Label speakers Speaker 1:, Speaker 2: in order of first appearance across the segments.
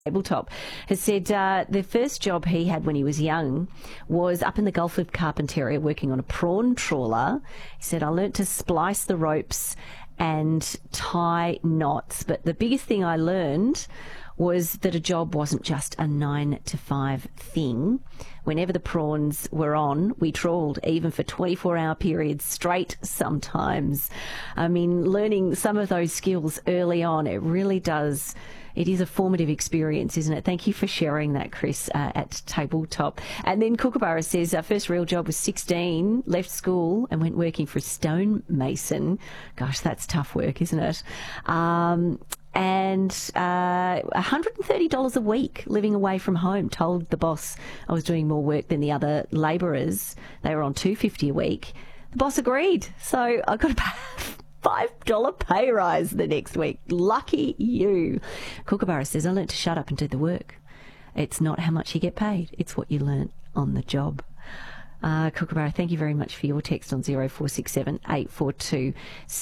Speaker 1: Tabletop, has said the first job he had when he was young was up in the Gulf of Carpentaria working on a prawn trawler. He said, I learnt to splice the ropes and tie knots, but the biggest thing I learned was that a job wasn't just a 9 to 5 thing. Whenever the prawns were on, we trawled, even for 24-hour periods straight sometimes. I mean, learning some of those skills early on, it really does. It is a formative experience, isn't it? Thank you for sharing that, Chris, at Tabletop. And then Kookaburra says, our first real job was 16, left school and went working for a stonemason. Gosh, that's tough work, isn't it? And $130 a week living away from home. Told the boss I was doing more work than the other labourers. They were on $250 a week. The boss agreed. So I got a $5 pay rise the next week. Lucky you. Kookaburra says, I learnt to shut up and do the work. It's not how much you get paid. It's what you learnt on the job. Kookaburra, thank you very much for your text on 0467 842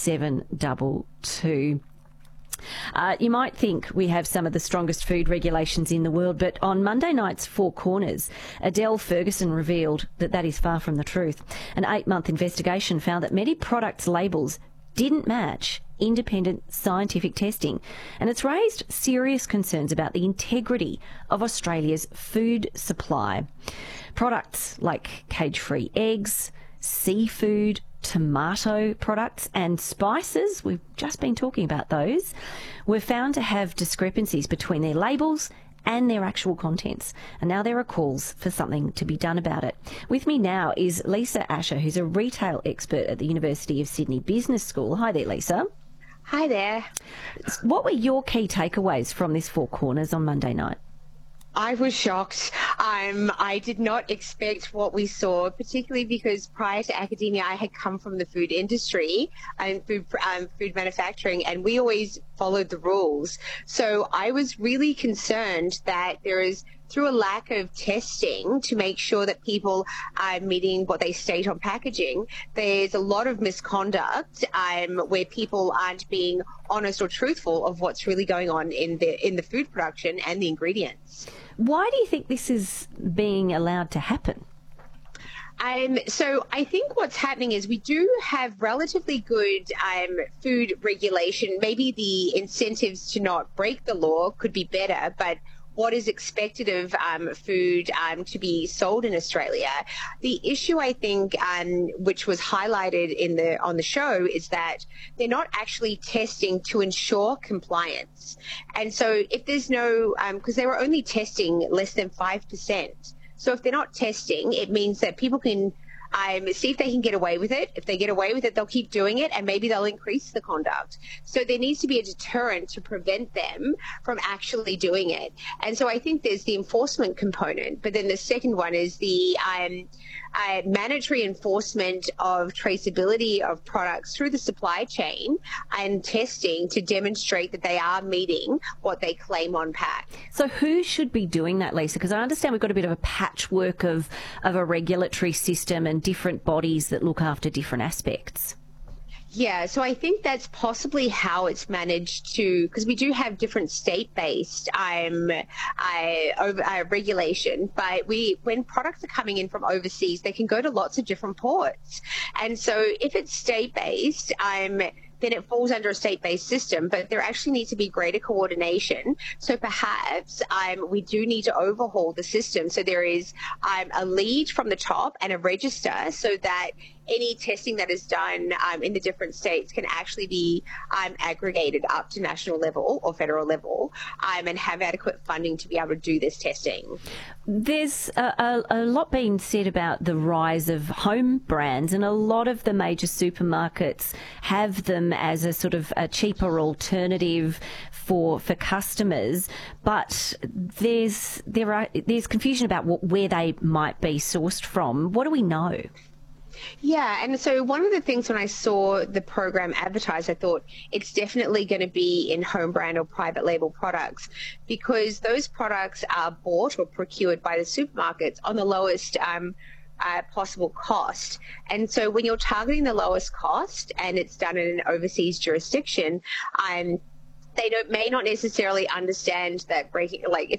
Speaker 1: 722. You might think we have some of the strongest food regulations in the world, but on Monday night's Four Corners, Adele Ferguson revealed that that is far from the truth. An 8-month investigation found that many products' labels didn't match independent scientific testing, and it's raised serious concerns about the integrity of Australia's food supply. Products like cage-free eggs, seafood, tomato products and spices, we've just been talking about those, were found to have discrepancies between their labels and their actual contents. And now there are calls for something to be done about it. With me now is Lisa Asher, who's a retail expert at the University of Sydney Business School. Hi there, Lisa.
Speaker 2: Hi there.
Speaker 1: What were your key takeaways from this Four Corners on Monday night?
Speaker 2: I was shocked. I did not expect what we saw, particularly because prior to academia, I had come from the food industry and food manufacturing, and we always followed the rules. So I was really concerned that there is, through a lack of testing to make sure that people are meeting what they state on packaging, there's a lot of misconduct where people aren't being honest or truthful of what's really going on in the food production and the ingredients.
Speaker 1: Why do you think this is being allowed to happen?
Speaker 2: So I think what's happening is we do have relatively good food regulation. Maybe the incentives to not break the law could be better, but what is expected of food to be sold in Australia. The issue, I think, which was highlighted on the show, is that they're not actually testing to ensure compliance. And so if there's no, because they were only testing less than 5%. So if they're not testing, it means that people can see if they can get away with it. If they get away with it, they'll keep doing it, and maybe they'll increase the conduct. So there needs to be a deterrent to prevent them from actually doing it. And so I think there's the enforcement component, but then the second one is the mandatory enforcement of traceability of products through the supply chain and testing to demonstrate that they are meeting what they claim on pack.
Speaker 1: So who should be doing that, Lisa? Because I understand we've got a bit of a patchwork of a regulatory system and different bodies that look after different aspects.
Speaker 2: Yeah, so I think that's possibly how it's managed to, because we do have different state-based regulation, but when products are coming in from overseas, they can go to lots of different ports. And so if it's state-based, then it falls under a state-based system, but there actually needs to be greater coordination. So perhaps we do need to overhaul the system. So there is a lead from the top and a register so that any testing that is done in the different states can actually be aggregated up to national level or federal level and have adequate funding to be able to do this testing. There's
Speaker 1: a lot being said about the rise of home brands, and a lot of the major supermarkets have them as a sort of a cheaper alternative for customers, but there's confusion about where they might be sourced from. What do we know?
Speaker 2: Yeah, and so one of the things when I saw the program advertised, I thought it's definitely going to be in home brand or private label products, because those products are bought or procured by the supermarkets on the lowest possible cost. And so when you're targeting the lowest cost and it's done in an overseas jurisdiction, they may not necessarily understand that breaking, like if